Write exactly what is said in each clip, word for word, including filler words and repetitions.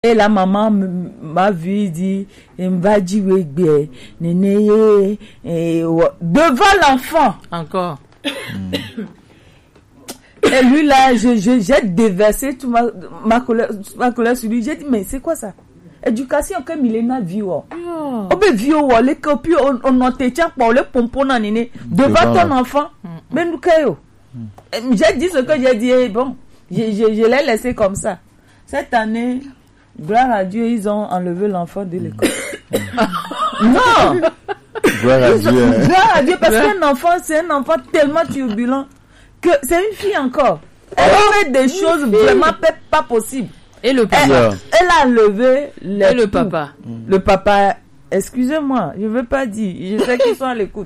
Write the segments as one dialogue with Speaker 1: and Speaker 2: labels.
Speaker 1: Et la maman m'a vu dit, m'a dit oui, néné, devant l'enfant.
Speaker 2: Encore.
Speaker 1: Et lui là, je, je, j'ai déversé toute ma, ma colère, ma colère sur lui. J'ai dit, mais c'est quoi ça? Éducation comme il est na vie. On peut vivre, les copies, on entretient pour le pompon en néné, devant ton enfant. Mais nous, j'ai dit ce que j'ai dit, bon, je, je, je l'ai laissé comme ça. Cette année, gloire à Dieu, ils ont enlevé l'enfant de l'école. Non!
Speaker 3: Gloire à Dieu.
Speaker 1: Ont, gloire à Dieu, parce qu'un enfant, c'est un enfant tellement turbulent que c'est une fille encore. Elle fait des choses vraiment pas possibles.
Speaker 2: Et le papa?
Speaker 1: Elle, elle a enlevé les
Speaker 2: Et le papa?
Speaker 1: Le papa, excusez-moi, je veux pas dire, je sais qu'ils sont à l'écoute.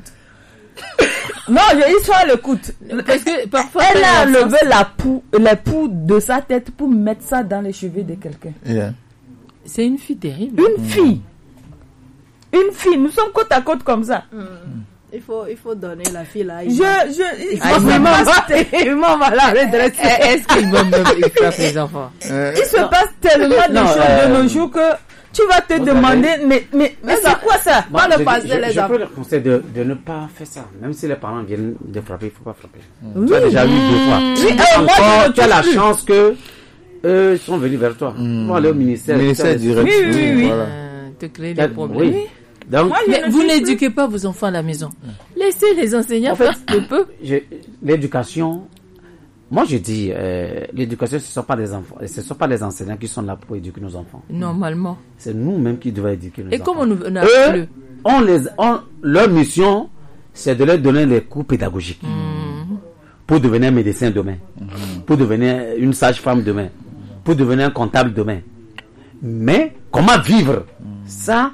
Speaker 1: Non, ils sont à l'écoute.
Speaker 2: Parce que parfois,
Speaker 1: elle a enlevé la poux, les poux de sa tête pour mettre ça dans les cheveux de quelqu'un.
Speaker 3: Yeah.
Speaker 2: C'est une fille terrible.
Speaker 1: Une fille. Une fille. Nous sommes côte à côte comme ça.
Speaker 4: Mm. Il faut, il faut donner la fille là.
Speaker 1: Je, je, il
Speaker 2: ah,
Speaker 1: se passe tellement mal à redresser.
Speaker 2: Est-ce qu'il va me faire les enfants?
Speaker 3: Euh,
Speaker 1: Il se passe tellement de
Speaker 5: non,
Speaker 1: choses
Speaker 5: euh,
Speaker 1: de nos jours que tu vas te demander, avez... mais, mais, mais c'est quoi ça?
Speaker 5: Moi,
Speaker 1: Moi,
Speaker 5: je,
Speaker 1: passer
Speaker 5: je,
Speaker 1: les
Speaker 5: je
Speaker 1: enfants.
Speaker 5: peux le conseiller de, de ne pas faire ça. Même si les parents viennent de frapper, il ne faut pas frapper.
Speaker 1: Oui.
Speaker 5: Tu as déjà eu deux fois.
Speaker 1: Oui,
Speaker 5: Et
Speaker 1: euh, moi,
Speaker 5: encore,
Speaker 1: je
Speaker 5: tu as la
Speaker 1: plus.
Speaker 5: chance que eux sont venus vers toi.
Speaker 3: Mm.
Speaker 5: Pour aller au ministère.
Speaker 3: Ministère direct.
Speaker 1: Oui, oui, oui.
Speaker 3: Voilà.
Speaker 2: Euh, te créer
Speaker 5: Tu as-
Speaker 2: des problèmes.
Speaker 5: Oui. Donc,
Speaker 1: Moi, je
Speaker 2: Mais
Speaker 1: ne
Speaker 2: vous
Speaker 1: suis
Speaker 2: n'éduquez pas vos enfants à la maison. Laissez les enseignants
Speaker 5: En fait,
Speaker 2: faire le peu.
Speaker 5: je- l'éducation, moi je dis, euh, l'éducation, ce ne sont pas des enfants, ce ne sont pas les enseignants qui sont là pour éduquer nos enfants.
Speaker 2: Normalement.
Speaker 5: C'est nous-mêmes qui devons éduquer nos
Speaker 2: Et
Speaker 5: enfants.
Speaker 2: comme on on a
Speaker 5: Eux,
Speaker 2: le...
Speaker 5: on les, on, leur mission, c'est de leur donner les cours pédagogiques
Speaker 2: Mm.
Speaker 5: pour devenir médecin demain, pour devenir une sage-femme demain, pour devenir un comptable demain. Mais comment vivre, ça,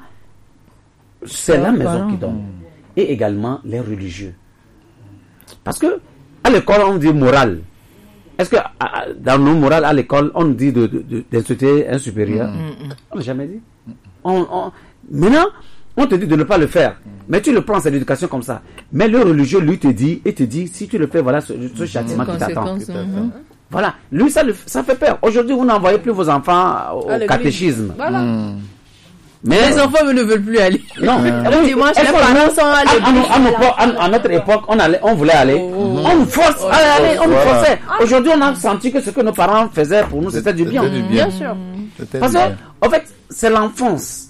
Speaker 5: c'est la maison qui donne. Et également les religieux. Parce que à l'école, on dit morale. Est-ce que à- à- dans nos morales à l'école, on dit de, de, de- d'insulter un supérieur? On n'a jamais dit. On, on- maintenant, on te dit de ne pas le faire. Mais tu le prends, c'est l'éducation comme ça. Mais le religieux, lui, te dit, et te dit, si tu le fais, voilà ce, ce châtiment qui t'attend.
Speaker 2: Conséquences, mhm.
Speaker 5: Voilà. Lui, ça, le- ça fait peur. Aujourd'hui, vous n'envoyez plus vos enfants au
Speaker 4: À l'église.
Speaker 5: catéchisme.
Speaker 4: Voilà.
Speaker 3: Mm.
Speaker 5: Mais
Speaker 2: Les enfants ne veulent plus aller.
Speaker 5: non,
Speaker 4: Le dimanche, les
Speaker 5: Est-ce que
Speaker 4: parents
Speaker 5: nous,
Speaker 4: sont à
Speaker 5: à, à,
Speaker 4: l'église.
Speaker 5: nos- à nos po- à- à notre époque, on, allait, on voulait aller. On nous force à aller, on nous
Speaker 3: Voilà.
Speaker 5: forçait. Aujourd'hui, on a senti que ce que nos parents faisaient pour nous, c'était du bien.
Speaker 3: C'était du bien.
Speaker 4: Bien sûr.
Speaker 3: C'était
Speaker 5: Parce
Speaker 3: du bien.
Speaker 5: que, en fait, c'est l'enfance.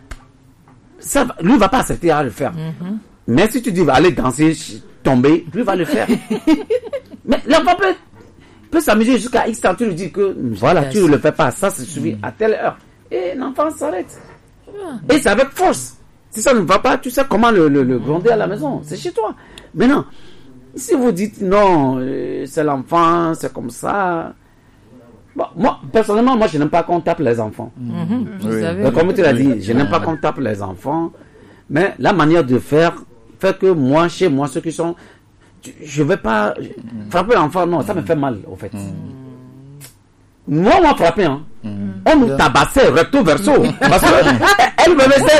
Speaker 5: Ça, va- lui, va pas accepter à le faire. Mais si tu dis, va aller danser, ch- tomber, lui va le faire. Mais l'enfant peut, peut s'amuser jusqu'à X temps. Tu lui dis que, voilà, tu ne le fais pas. Ça, c'est suffit à telle heure. Et l'enfant s'arrête. Et c'est avec force. Si ça ne va pas, tu sais comment le, le, le gronder à la maison. C'est chez toi. Maintenant, si vous dites non, euh, c'est l'enfant, c'est comme ça. Bon, moi, personnellement, moi, je n'aime pas qu'on tape les enfants.
Speaker 2: Mhm. Vous
Speaker 3: Oui.
Speaker 2: savez.
Speaker 5: Mais comme tu l'as dit, je n'aime pas qu'on tape les enfants. Mais la manière de faire fait que moi, chez moi, ceux qui sont. tu- Je ne vais pas frapper l'enfant, non, ça me fait mal, au fait. Moi, on m'a frappé, hein. On nous tabassait recto verso. Parce qu'elle me laissait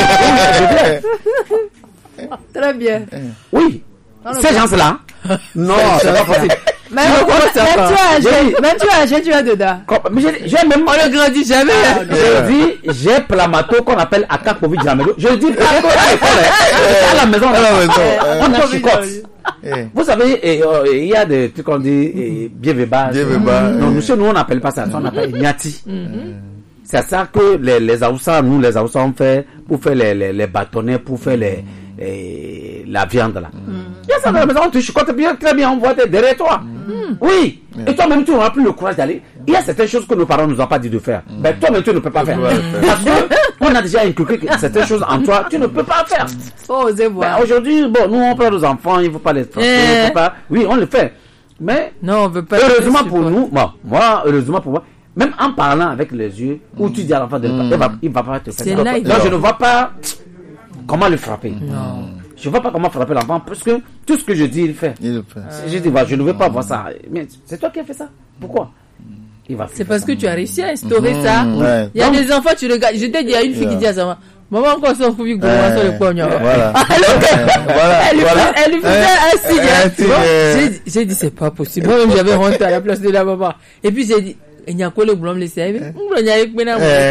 Speaker 5: de
Speaker 4: Très bien.
Speaker 5: Oui. Ces gens-là, non, c'est pas possible.
Speaker 4: Même,
Speaker 5: Non,
Speaker 4: même,
Speaker 5: comment ça
Speaker 4: même
Speaker 5: va?
Speaker 4: tu as âgé,
Speaker 5: J'ai-
Speaker 4: même tu as âgé, tu es dedans.
Speaker 5: Comme- mais j'ai j'ai même.
Speaker 2: On ne grandit jamais.
Speaker 5: J'ai dit, j'ai plamato qu'on appelle Aka Covid Jamedo. Je dis, plamato à l'école, hein. à la maison,
Speaker 3: À la maison,
Speaker 5: on a chicote.
Speaker 3: Eh.
Speaker 5: Vous savez, eh, euh, il y a des trucs qu'on dit, eh, bienveba.
Speaker 3: Bienveba,
Speaker 5: Non,
Speaker 3: eh.
Speaker 5: nous, chez nous, on n'appelle pas ça, ça on appelle Nyati. C'est ça que les, les Aoussa, nous, les Aoussa, on fait pour faire les, les, les bâtonnets, pour faire les, les- la viande, là. Il y a ça dans la maison, on te chicote bien, très bien, on voit derrière toi. Oui. Et toi-même, tu n'auras plus le courage d'aller. Il y a certaines choses que nos parents ne nous ont pas dit de faire. Mais toi-même, tu ne peux pas faire.
Speaker 3: peux pas le faire.
Speaker 5: Parce que on a déjà inculqué que certaines choses en toi, tu ne peux pas faire.
Speaker 4: Faut oser
Speaker 5: Ben,
Speaker 4: voir.
Speaker 5: aujourd'hui, bon, nous, on perd nos enfants, il ne faut pas les frapper,
Speaker 2: Eh.
Speaker 5: il faut pas. Oui, on le fait. Mais,
Speaker 2: Non, on veut pas.
Speaker 5: heureusement pour nous, bon, moi, heureusement pour moi, même en parlant avec les yeux, où tu dis à l'enfant de ne pas, il va, il va pas te faire
Speaker 2: C'est
Speaker 5: ça.
Speaker 2: là, il
Speaker 5: Donc,
Speaker 2: va-
Speaker 5: je ne vois pas comment le frapper.
Speaker 2: Non.
Speaker 5: Je ne vois pas comment frapper l'enfant, parce que tout ce que je dis, il fait.
Speaker 3: Il le fait.
Speaker 5: Je dis, bah, je ne veux pas voir ça. Mais c'est toi qui as fait ça. Pourquoi? Il va
Speaker 2: C'est
Speaker 5: faire
Speaker 2: parce
Speaker 5: ça.
Speaker 2: que tu as réussi à instaurer ça.
Speaker 3: Ouais.
Speaker 2: Il y a
Speaker 5: Donc-
Speaker 2: des enfants, tu regardes. Je t'ai dit, il y a une fille qui dit à sa maman, maman, encore son fou, que
Speaker 3: Ouais.
Speaker 2: sur le pognon.
Speaker 3: Voilà.
Speaker 2: Voilà. Elle lui
Speaker 3: Voilà.
Speaker 2: fait- elle lui faisait un signe.
Speaker 3: Un
Speaker 2: hein.
Speaker 3: signe,
Speaker 2: Bon,
Speaker 3: euh.
Speaker 2: j'ai dit- J'ai dit, c'est pas possible. Moi-même, j'avais honte à la place de la maman. Et puis, j'ai dit, enya ko le blom le sai. Ngro nya ikpe na mo.